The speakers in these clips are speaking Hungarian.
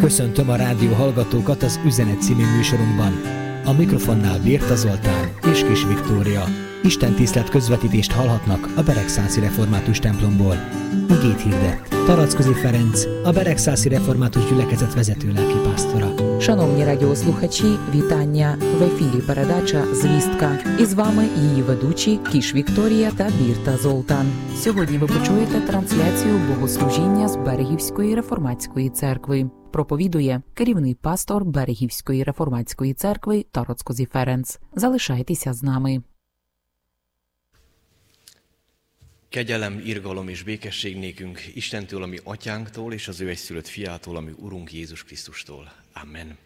Köszöntöm a rádió hallgatókat az Üzenet című műsorunkban. A mikrofonnál Birta Zoltán és Kis Viktória. Istentisztelet közvetítést hallhatnak a Beregszászi Református templomból. Igét hirdet Tarackozi Ferenc, a Beregszászi Református gyülekezet vezető lelkipásztora. Шановні радіослухачі, вітання! В ефірі передача «Звістка». І з вами її ведучі Кіш Вікторія та Бірта Золтан. Сьогодні ви почуєте трансляцію богослужіння з Берегівської реформатської церкви. Проповідує керівний пастор Берегівської реформатської церкви Тарацkozi Ferenc. Залишайтеся з нами. Kegyelem, irgalom és békesség nékünk Istentől, ami atyánktól, és az ő egyszülött fiától, ami Urunk Jézus Krisztustól. Amen.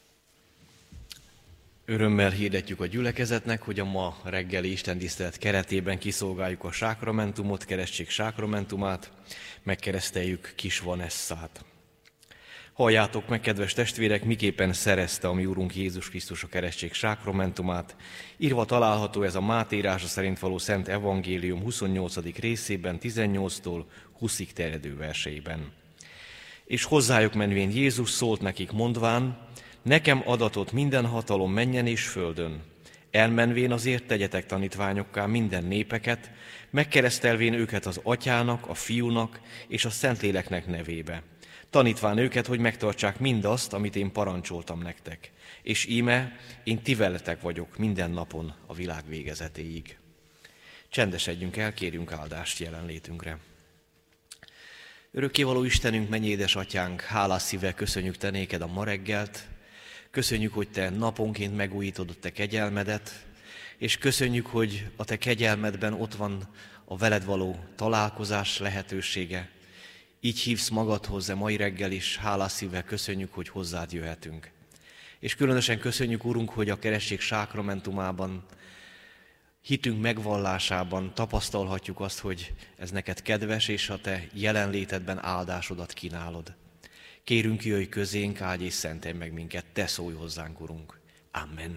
Örömmel hirdetjük a gyülekezetnek, hogy a ma reggeli istentisztelet keretében kiszolgáljuk a sákramentumot, keresztség sákramentumát, megkereszteljük Kis Vanessát. Halljátok meg, kedves testvérek, miképpen szerezte a mi Urunk Jézus Krisztus a keresztség sákramentumát. Írva található ez a Máté írása szerint való Szent Evangélium 28. részében, 18-tól 20-ig terjedő verseiben. És hozzájuk menvén Jézus szólt nekik mondván, nekem adatott minden hatalom mennyen és földön. Elmenvén azért tegyetek tanítványokká minden népeket, megkeresztelvén őket az Atyának, a Fiúnak és a Szentléleknek nevébe. Tanítván őket, hogy megtartsák mindazt, amit én parancsoltam nektek. És íme, én ti veletek vagyok minden napon a világ végezetéig. Csendesedjünk el, kérjünk áldást jelenlétünkre. Örökkévaló Istenünk, menny édesatyánk, hálás szívvel köszönjük te néked a ma reggelt, köszönjük, hogy te naponként megújítod a te kegyelmedet, és köszönjük, hogy a te kegyelmedben ott van a veled való találkozás lehetősége. Így hívsz magadhoz a mai reggel is, hálás szívvel köszönjük, hogy hozzád jöhetünk. És különösen köszönjük, Urunk, hogy a keresztség sákramentumában, hitünk megvallásában tapasztalhatjuk azt, hogy ez neked kedves, és a te jelenlétedben áldásodat kínálod. Kérünk, jöjj közénk, áldj és szentelj meg minket, te szólj hozzánk, Urunk. Amen.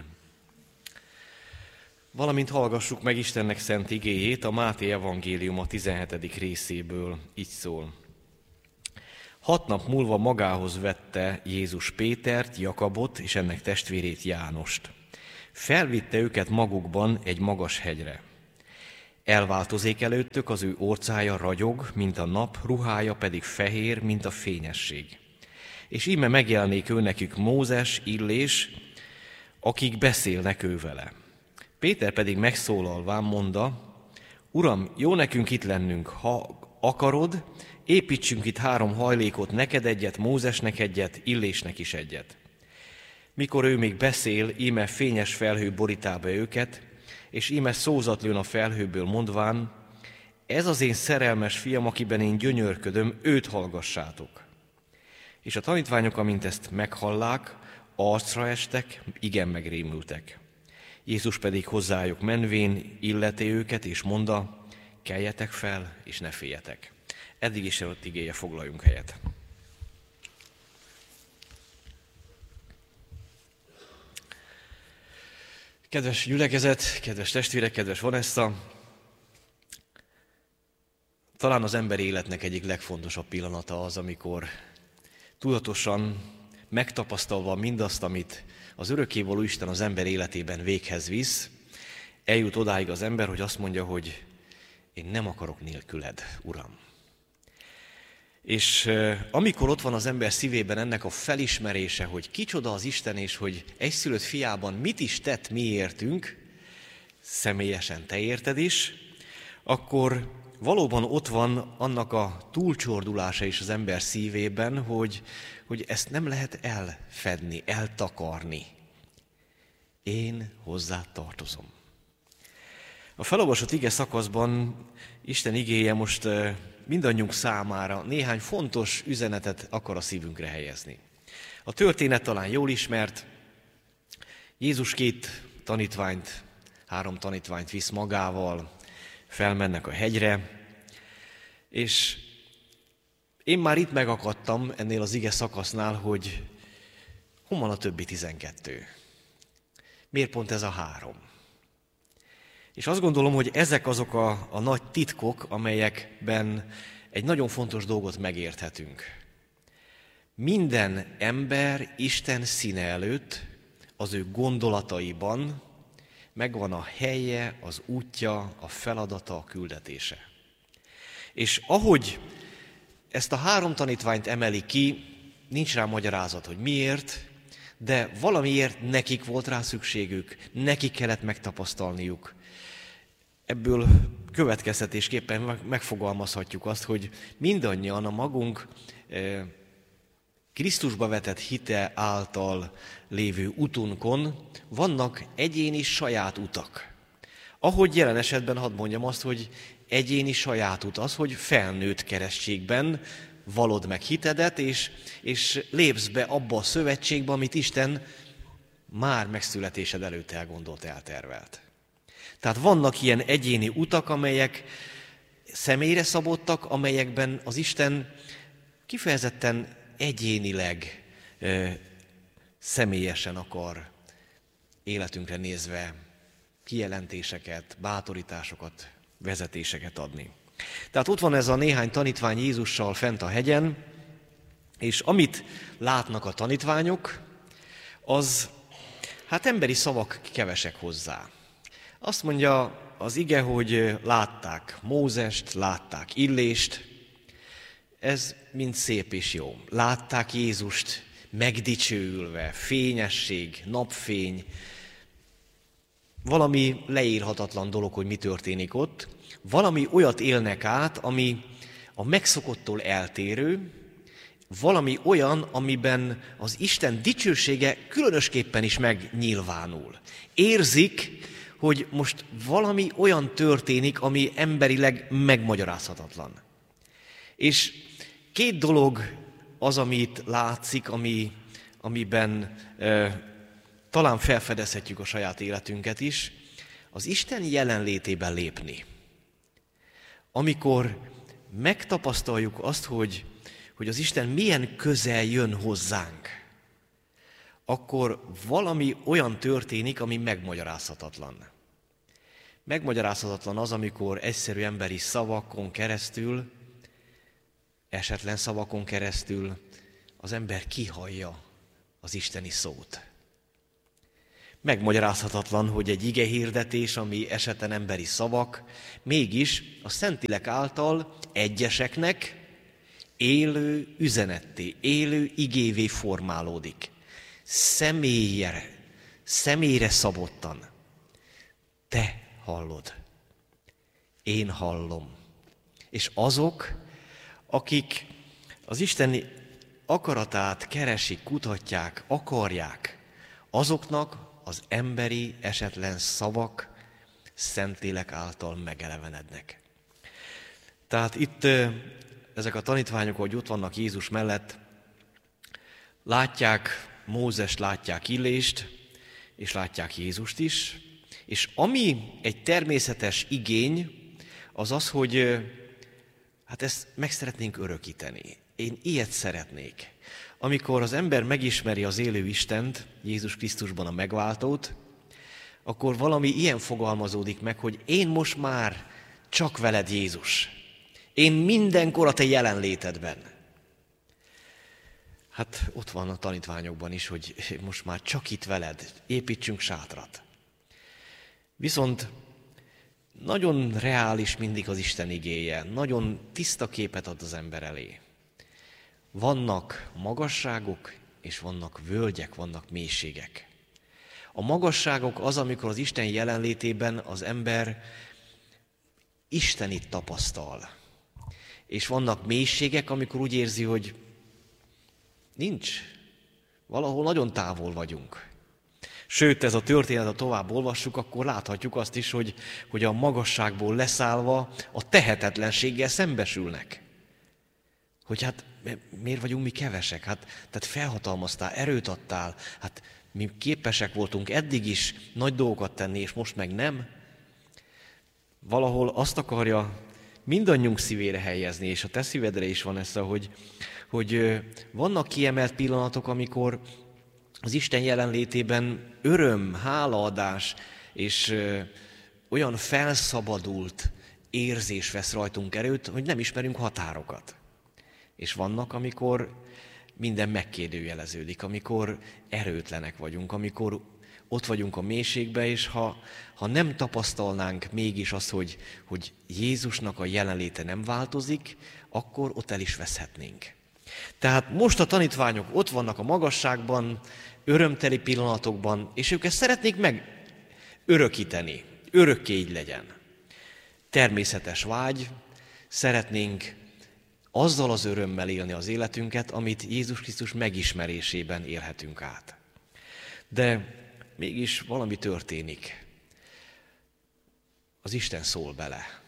Valamint hallgassuk meg Istennek szent igéjét, a Máté Evangélium a 17. részéből, így szól. 6 nap múlva magához vette Jézus Pétert, Jakabot és ennek testvérét Jánost. Felvitte őket magukban egy magas hegyre. Elváltozik előttük, az ő orcája ragyog, mint a nap, ruhája pedig fehér, mint a fényesség. És íme megjelenik ő nekik Mózes, Illés, akik beszélnek ő vele. Péter pedig megszólalván mondta, Uram, jó nekünk itt lennünk, ha akarod, építsünk itt 3 hajlékot, neked egyet, Mózesnek egyet, Illésnek is egyet. Mikor ő még beszél, íme fényes felhő borítá be őket, és íme szózat lőn a felhőből mondván, ez az én szerelmes fiam, akiben én gyönyörködöm, őt hallgassátok. És a tanítványok, amint ezt meghallák, arcra estek, igen megrémültek. Jézus pedig hozzájuk menvén illeti őket, és mondta, keljetek fel, és ne féljetek. Eddig is ott igéje, foglaljunk helyet. Kedves gyülekezet, kedves testvérek, kedves Vanessa, talán az emberi életnek egyik legfontosabb pillanata az, amikor tudatosan megtapasztalva mindazt, amit az örökkévaló Isten az ember életében véghez visz, eljut odáig az ember, hogy azt mondja, hogy én nem akarok nélküled, Uram. És amikor ott van az ember szívében ennek a felismerése, hogy kicsoda az Isten, és hogy egyszülött fiában mit is tett miértünk, személyesen te érted is, akkor valóban ott van annak a túlcsordulása is az ember szívében, hogy ezt nem lehet elfedni, eltakarni. Én hozzá tartozom. A felolvasott ige szakaszban Isten igéje most mindannyiunk számára néhány fontos üzenetet akar a szívünkre helyezni. A történet talán jól ismert. Jézus 3 tanítványt visz magával, felmennek a hegyre, és én már itt megakadtam ennél az ige szakasznál, hogy hol van a többi 12? Miért pont ez a 3? És azt gondolom, hogy ezek azok a nagy titkok, amelyekben egy nagyon fontos dolgot megérthetünk. Minden ember Isten színe előtt, az ő gondolataiban megvan a helye, az útja, a feladata, a küldetése. És ahogy ezt a 3 tanítványt emeli ki, nincs rá magyarázat, hogy miért, de valamiért nekik volt rá szükségük, nekik kellett megtapasztalniuk. Ebből következtetésképpen megfogalmazhatjuk azt, hogy mindannyian a magunk Krisztusba vetett hite által lévő utunkon vannak egyéni saját utak. Ahogy jelen esetben hadd mondjam azt, hogy egyéni saját út az, hogy felnőtt keresztségben valod meg hitedet, és lépsz be abba a szövetségbe, amit Isten már megszületésed előtt elgondolt, eltervelt. Tehát vannak ilyen egyéni utak, amelyek személyre szabottak, amelyekben az Isten kifejezetten egyénileg, személyesen akar életünkre nézve kijelentéseket, bátorításokat, vezetéseket adni. Tehát ott van ez a néhány tanítvány Jézussal fent a hegyen, és amit látnak a tanítványok, az emberi szavak kevesek hozzá. Azt mondja az ige, hogy látták Mózest, látták Illést, ez mind szép és jó. Látták Jézust megdicsőülve, fényesség, napfény, valami leírhatatlan dolog, hogy mi történik ott, valami olyat élnek át, ami a megszokottól eltérő, valami olyan, amiben az Isten dicsősége különösképpen is megnyilvánul. Érzik, hogy most valami olyan történik, ami emberileg megmagyarázhatatlan. És 2 dolog az, amit látszik, amiben talán felfedezhetjük a saját életünket is, az Isten jelenlétében lépni. Amikor megtapasztaljuk azt, hogy az Isten milyen közel jön hozzánk, akkor valami olyan történik, ami megmagyarázhatatlan. Megmagyarázhatatlan az, amikor egyszerű emberi szavakon keresztül, esetlen szavakon keresztül az ember kihallja az isteni szót. Megmagyarázhatatlan, hogy egy igehirdetés, ami eseten emberi szavak, mégis a Szentlélek által egyeseknek élő üzenetté, élő igévé formálódik. Személyre szabottan. Te hallod, én hallom. És azok, akik az Isten akaratát keresik, kutatják, akarják, azoknak az emberi esetlen szavak Szentlélek által megelevenednek. Tehát itt ezek a tanítványok, hogy ott vannak Jézus mellett, látják Mózest, látják Illést, és látják Jézust is, és ami egy természetes igény, az az, hogy ezt meg szeretnénk örökíteni. Én ilyet szeretnék. Amikor az ember megismeri az élő Istent, Jézus Krisztusban a megváltót, akkor valami ilyen fogalmazódik meg, hogy én most már csak veled, Jézus. Én mindenkor a te jelenlétedben. Ott van a tanítványokban is, hogy most már csak itt veled, építsünk sátrat. Viszont nagyon reális mindig az Isten igéje, nagyon tiszta képet ad az ember elé. Vannak magasságok, és vannak völgyek, vannak mélységek. A magasságok az, amikor az Isten jelenlétében az ember Istenit tapasztal. És vannak mélységek, amikor úgy érzi, hogy nincs, valahol nagyon távol vagyunk. Sőt, ez a történet, ha tovább olvassuk, akkor láthatjuk azt is, hogy a magasságból leszállva a tehetetlenséggel szembesülnek. Hogy miért vagyunk mi kevesek? Tehát felhatalmaztál, erőt adtál, mi képesek voltunk eddig is nagy dolgokat tenni, és most meg nem. Valahol azt akarja mindannyiunk szívére helyezni, és a te szívedre is van ez, hogy vannak kiemelt pillanatok, amikor az Isten jelenlétében öröm, hálaadás és olyan felszabadult érzés vesz rajtunk erőt, hogy nem ismerünk határokat. És vannak, amikor minden megkérdőjeleződik, amikor erőtlenek vagyunk, amikor ott vagyunk a mélységben, és ha nem tapasztalnánk mégis azt, hogy Jézusnak a jelenléte nem változik, akkor ott el is veszhetnénk. Tehát most a tanítványok ott vannak a magasságban, örömteli pillanatokban, és ők ezt szeretnék megörökíteni, örökké így legyen. Természetes vágy, szeretnénk azzal az örömmel élni az életünket, amit Jézus Krisztus megismerésében élhetünk át. De mégis valami történik. Az Isten szól bele.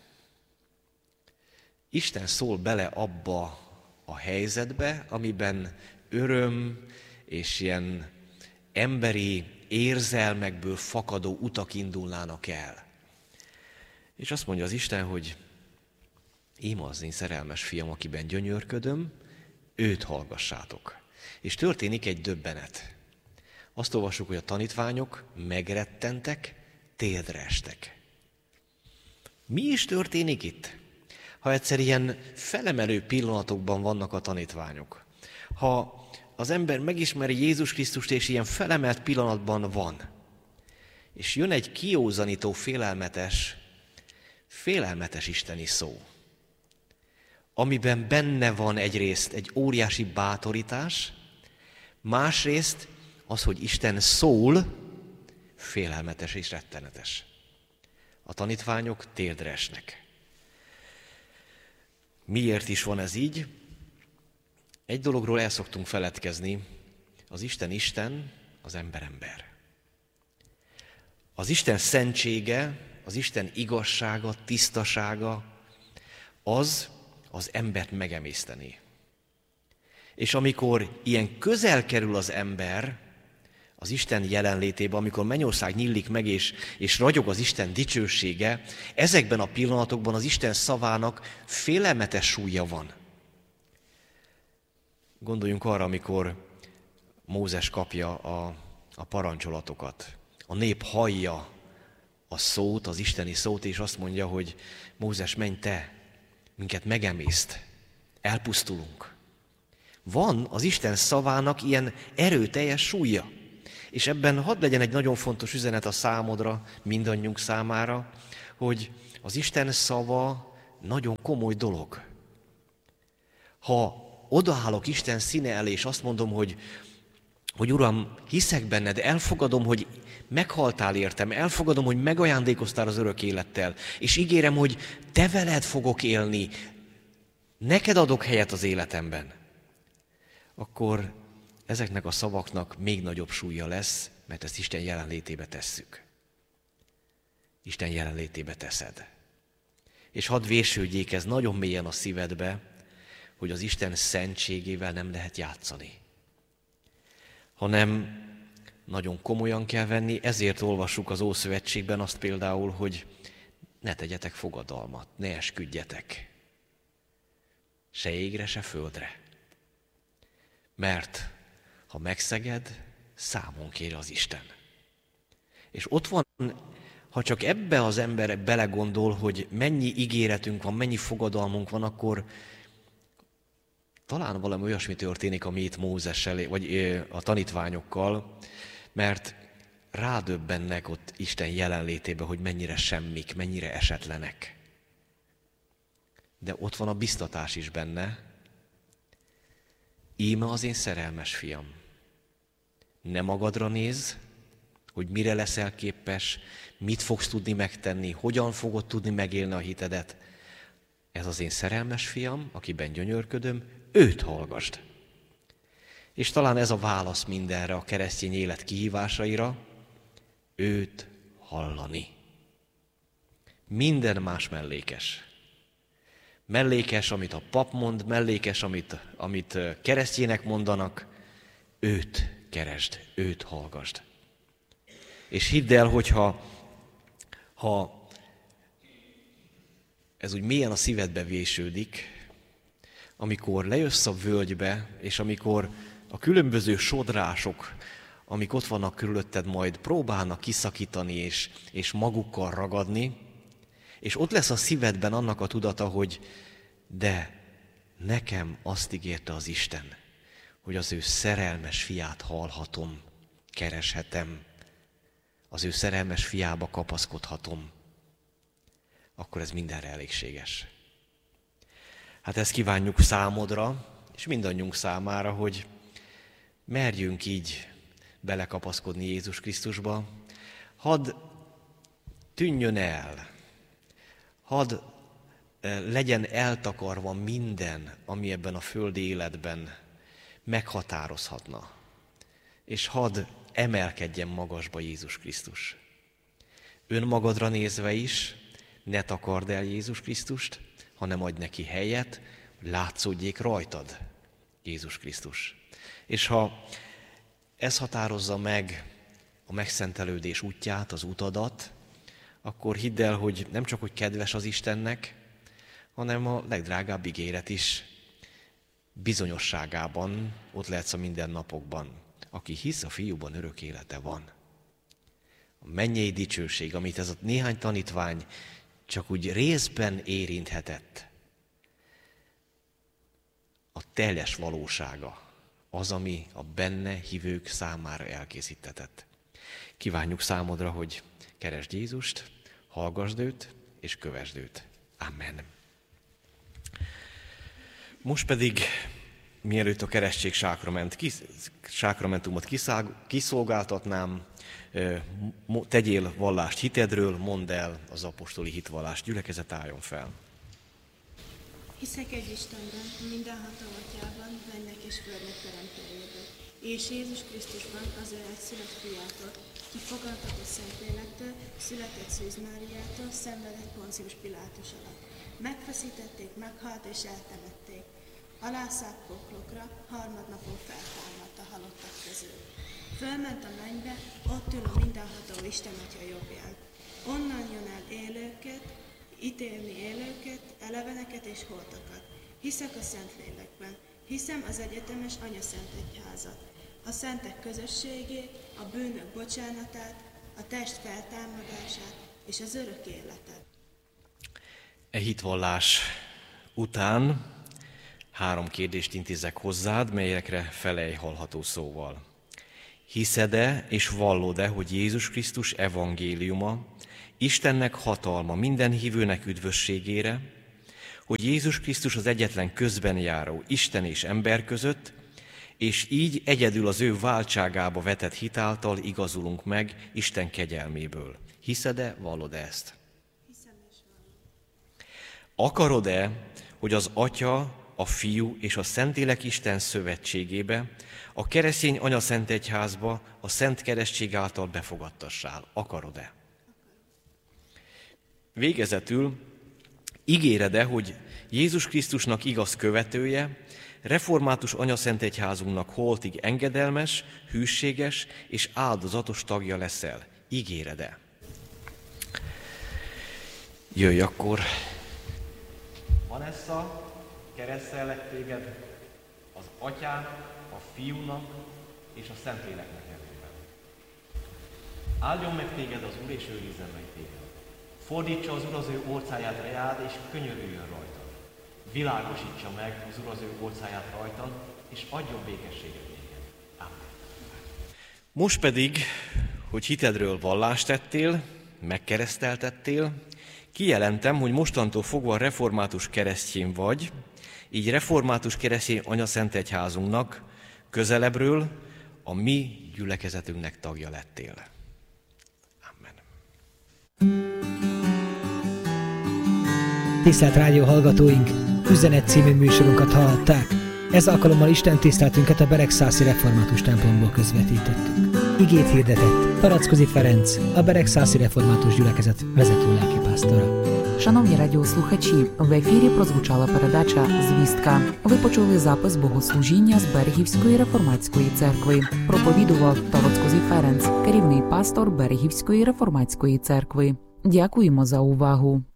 Isten szól bele abba a helyzetbe, amiben öröm és ilyen emberi érzelmekből fakadó utak indulnának el. És azt mondja az Isten, hogy íme az én szerelmes fiam, akiben gyönyörködöm, őt hallgassátok. És történik egy döbbenet. Azt olvassuk, hogy a tanítványok megrettentek, térdre estek. Mi is történik itt? Ha egyszer ilyen felemelő pillanatokban vannak a tanítványok, ha az ember megismeri Jézus Krisztust, és ilyen felemelt pillanatban van, és jön egy kiózanító, félelmetes isteni szó, amiben benne van egyrészt egy óriási bátorítás, másrészt az, hogy Isten szól, félelmetes és rettenetes. A tanítványok térdre esnek. Miért is van ez így? Egy dologról el szoktunk feledkezni, az Isten, az ember. Az Isten szentsége, az Isten igazsága, tisztasága, az embert megemészteni. És amikor ilyen közel kerül az ember az Isten jelenlétébe, amikor mennyország nyílik meg, és ragyog az Isten dicsősége, ezekben a pillanatokban az Isten szavának félelmetes súlya van. Gondoljunk arra, amikor Mózes kapja a parancsolatokat. A nép hallja a szót, az isteni szót, és azt mondja, hogy Mózes, menj te, minket megemészt, elpusztulunk. Van az Isten szavának ilyen erőteljes súlya. És ebben hadd legyen egy nagyon fontos üzenet a számodra, mindannyiunk számára, hogy az Isten szava nagyon komoly dolog. Ha odaállok Isten színe elé, és azt mondom, hogy Uram, hiszek benned, elfogadom, hogy meghaltál értem, elfogadom, hogy megajándékoztál az örök élettel, és ígérem, hogy te veled fogok élni, neked adok helyet az életemben, akkor ezeknek a szavaknak még nagyobb súlya lesz, mert ezt Isten jelenlétébe tesszük. Isten jelenlétébe teszed. És hadd vésődjék ez nagyon mélyen a szívedbe, hogy az Isten szentségével nem lehet játszani, hanem nagyon komolyan kell venni, ezért olvassuk az Ószövetségben azt például, hogy ne tegyetek fogadalmat, ne esküdjetek, se égre, se földre. Mert ha megszeged, számon kér az Isten. És ott van, ha csak ebbe az ember belegondol, hogy mennyi ígéretünk van, mennyi fogadalmunk van, akkor talán valami olyasmi történik, ami itt Mózessel, vagy a tanítványokkal, mert rádöbbennek ott Isten jelenlétébe, hogy mennyire semmik, mennyire esetlenek. De ott van a biztatás is benne. Íme az én szerelmes fiam. Ne magadra nézz, hogy mire leszel képes, mit fogsz tudni megtenni, hogyan fogod tudni megélni a hitedet. Ez az én szerelmes fiam, akiben gyönyörködöm, őt hallgasd. És talán ez a válasz mindenre, a keresztény élet kihívásaira, őt hallani. Minden más mellékes. Mellékes, amit a pap mond, mellékes, amit keresztjének mondanak, őt keresd, őt hallgasd. És hidd el, hogyha ez úgy mélyen a szívedbe vésődik, amikor lejössz a völgybe, és amikor a különböző sodrások, amik ott vannak körülötted, majd próbálnak kiszakítani és magukkal ragadni, és ott lesz a szívedben annak a tudata, hogy de nekem azt ígérte az Isten, hogy az ő szerelmes fiát hallhatom, kereshetem, az ő szerelmes fiába kapaszkodhatom, akkor ez mindenre elégséges. Hát ezt kívánjuk számodra, és mindannyiunk számára, hogy merjünk így belekapaszkodni Jézus Krisztusba. Hadd tűnjön el, hadd legyen eltakarva minden, ami ebben a földi életben meghatározhatna, és hadd emelkedjen magasba Jézus Krisztus. Önmagadra nézve is ne takard el Jézus Krisztust, hanem adj neki helyet, hogy látszódjék rajtad Jézus Krisztus. És ha ez határozza meg a megszentelődés útját, az utadat, akkor hidd el, hogy nem csak, hogy kedves az Istennek, hanem a legdrágább ígéret is bizonyosságában ott lehetsz a mindennapokban. Aki hisz a Fiúban, örök élete van. A mennyei dicsőség, amit ez a néhány tanítvány csak úgy részben érinthetett, a teljes valósága az, ami a benne hívők számára elkészítetett. Kívánjuk számodra, hogy keresd Jézust, hallgasd őt és kövesd őt. Amen. Most pedig, mielőtt a keresztség sákramentumot kiszolgáltatnám, tegyél vallást hitedről, mondd el az apostoli hitvallást. Gyülekezet, álljon fel. Hiszek egy Istenben, mindenható Atyában, mennek és földnek teremtőjében, és Jézus Krisztusban, az ő egyszülött fiától, ki fogantatott Szentlélektől, született Szűz Máriától, szenvedett Poncius Pilátus alatt. Megfeszítették, meghalt és eltemették. Alászállt poklokra, harmadnapon feltámadt a halottak közül. Fölment a mennybe, ott ül a mindenható Isten Atya jobbján. Onnan jön el élőket, ítélni élőket, eleveneket és holtakat. Hiszek a Szentlélekben, hiszem az egyetemes Anyaszent Egyházat, a szentek közösségét, a bűnök bocsánatát, a test feltámadását és az örök életet. E hitvallás után 3 kérdést intézek hozzád, melyekre felelj hallható szóval. Hiszed-e és vallod-e, hogy Jézus Krisztus evangéliuma, Istennek hatalma minden hívőnek üdvösségére, hogy Jézus Krisztus az egyetlen közbenjáró Isten és ember között, és így egyedül az ő váltságába vetett hit által igazulunk meg Isten kegyelméből. Hiszed-e, vallod-e ezt? Hiszem és vallom. Akarod-e, hogy az Atya, a Fiú és a Szentlélek Isten szövetségébe, a keresztény Anyaszent Egyházba, a Szent Keresztség által befogadtassál? Akarod-e? Végezetül ígéred-e, hogy Jézus Krisztusnak igaz követője, református Anyaszent Egyházunknak holtig engedelmes, hűséges és áldozatos tagja leszel? Ígéred-e? Jöjj akkor! Vanessa, keresztellek téged az Atyának, a Fiúnak és a Szentléleknek nevében. Áldjon meg téged az Úr, és őrizzen meg téged. Fordítsa az Úr az ő orcáját reád, és könyörüljön rajtad. Világosítsa meg az Úr az ő orcáját rajtad, és adjon békességet néked. Amen. Most pedig, hogy hitedről vallást tettél, megkereszteltettél, kijelentem, hogy mostantól fogva református keresztény vagy, így református keresztény Anyaszent Egyházunknak közelebbről a mi gyülekezetünknek tagja lettél. Amen. Tisztelt rádió hallgatóink, Üzenet című műsorunkat hallhatták. Ez alkalommal Isten tiszteletünket a Beregszászi Református templomból közvetítettük. Igét hirdetett Tarackozi Ferenc, a Beregszászi Református Gyülekezet vezető lelkipásztora. Шановні радіослухачі, в ефірі прозвучала передача «Звістка». Ви почули запис богослужіння з Берегівської реформатської церкви. Проповідував Тарацькозі Ференц, керівний пастор Берегівської реформатської церкви. Дякуємо за увагу.